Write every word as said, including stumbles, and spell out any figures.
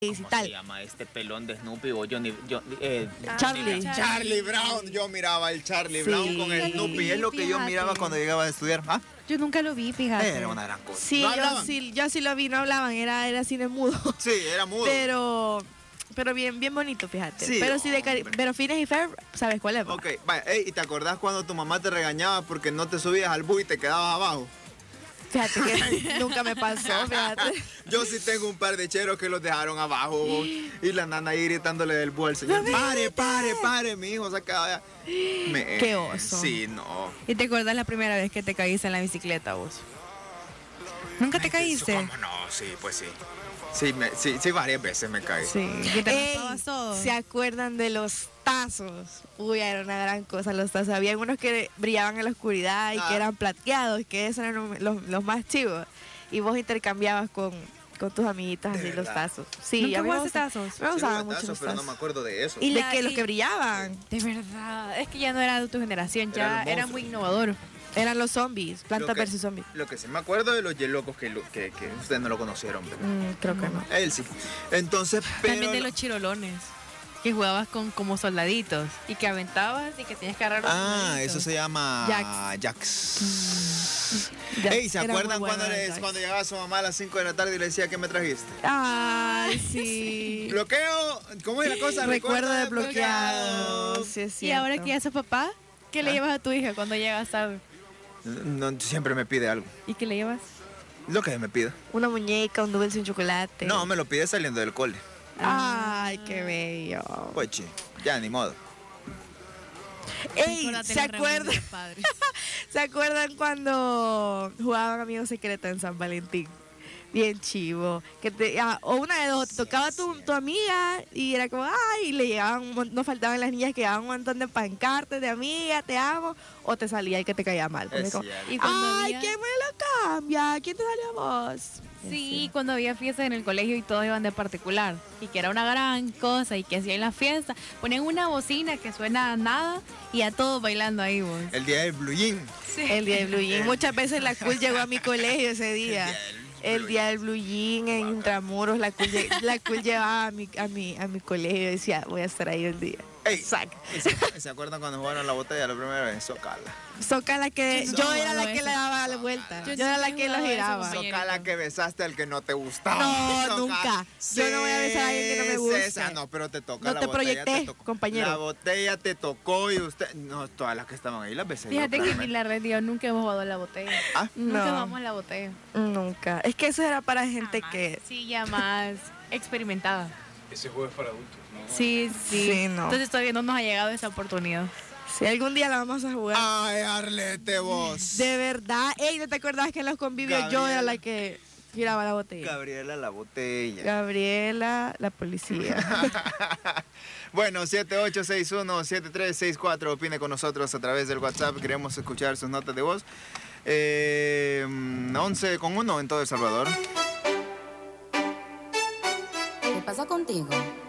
y ¿Cómo tal. se llama este pelón de Snoopy o Johnny, John- eh, Charlie. Charlie Brown, yo miraba el Charlie Sí. Brown con el Snoopy, es lo que yo Fíjate. miraba cuando llegaba a estudiar. ¿Ah? Yo nunca lo vi, fíjate. Era una gran cosa. Sí, ¿No yo hablaban? sí, yo sí lo vi, no hablaban, era, era cine mudo. Sí, era mudo. Pero, pero bien, bien bonito, fíjate. Sí, pero sí de cari- hombre. pero Phineas y Ferb, ¿sabes cuál es? Ok, vaya, ey, ¿y te acordás cuando tu mamá te regañaba porque no te subías al bus y te quedabas abajo? Fíjate que nunca me pasó, fíjate. Yo sí tengo un par de cheros que los dejaron abajo y la nana ahí gritándole del bus al señor. Pare, pare, pare, mi hijo, saca. Me... Qué oso. Sí, no. ¿Y te acuerdas la primera vez que te caíste en la bicicleta vos? ¿Nunca te caíste? ¿Cómo no? Sí, pues sí. Sí, me- sí, sí, varias veces me caí. Sí. ¿Y te Ey, raspabas todo? ¿se acuerdan de los tazos? Uy, era una gran cosa los tazos. Había unos que brillaban en la oscuridad y Ah. que eran plateados, que esos eran los, los más chivos. Y vos intercambiabas con, con tus amiguitas ¿De así los verdad? tazos. Sí, ¿Nunca a mí me jugaste gusta- tazos? Me Sí, gustaban hubo mucho tazos, los pero no tazos. me acuerdo de eso. Y de la- que los y- que brillaban De verdad, es que ya no era de tu generación, Eran ya los era monstruos. muy innovador. eran los zombies, Plantas Lo que- versus Zombies. Lo que sí me acuerdo de los yelocos que, lo- que, que ustedes no lo conocieron. ¿verdad? Mm, creo que no. Él sí. Entonces, pero... También de los chirolones, que jugabas con como soldaditos y que aventabas y que tenías que agarrar los Ah, soldaditos. eso se llama Jax. Jax. Ya, Ey, ¿se era muy acuerdan bueno cuando, el les- Jax. cuando llegaba su mamá a las cinco de la tarde y le decía ¿qué me trajiste? Ay, sí. Bloqueo, ¿cómo es la cosa? Recuerdo de desbloqueado. Sí, es Y ahora cierto. que ya sos papá, ¿qué le Ah. llevas a tu hija cuando llegas tarde? No, siempre me pide algo. ¿Y qué le llevas? Lo que me pide. Una muñeca, un dulce, un chocolate. No, me lo pide saliendo del cole. Ay, qué bello. Pues chi, ya ni modo. Ey, Acuérdate ¿se la reunión de acuerdan? los padres. ¿Se acuerdan cuando jugaban Amigos Secretos en San Valentín? Bien chivo. Que te, ah, o una de dos, te tocaba tu, tu amiga y era como, ay, y le llegaban, un mon- no faltaban las niñas que llevaban un montón de pancartas de amiga, te amo, o te salía el que te caía mal. Porque Es como, cierto. Y cuando ay, había- ¿quién me lo cambia? ¿Quién te salió a vos? Sí, cuando había fiestas en el colegio y todos iban de particular y que era una gran cosa y que hacían la fiesta, ponían una bocina que suena a nada y a todos bailando ahí vos. El día del blue jean. El día del Blue Jean. Muchas veces la Cool llegó a mi colegio ese día. El día del Blue Jean en Intramuros, la Cool, lle- la Cool llevaba a mi, a, mi, a mi colegio y decía, voy a estar ahí un día. Ey, Saca. ¿y se, ¿se acuerdan cuando jugaron la botella la primera vez? Socala. Soca la que, Yo yo no era la hago que eso. le daba la vuelta. Yo Yo, era la sí que lo jugaba eso, giraba. compañero. Socala que besaste al que no te gustaba. No, Soca- nunca. Yo no voy a besar a alguien que no me Sí, guste. esa no, pero te toca No la te botella, proyecté, tocó. compañero. La botella te tocó y usted... No, todas las que estaban ahí las besé. yo, Fíjate que claramente. ni la red yo nunca hemos jugado a la botella. Ah, Nunca No. vamos a la botella. Nunca. Es que eso era para gente Jamás. que... Sí, ya más experimentada. Ese juego es para adultos, ¿no? Sí, sí. Sí, no. Entonces todavía no nos ha llegado esa oportunidad. Si algún día la vamos a jugar. Ay, Arlete, vos. De verdad. Ey, ¿no te acordás que en los convivios yo era la que giraba la botella? Gabriela, la botella. Gabriela, la policía. Bueno, siete ocho seis uno, siete tres seis cuatro, opine con nosotros a través del WhatsApp. Queremos escuchar sus notas de voz. Eh, once con uno en todo El Salvador. ¿Qué pasa contigo?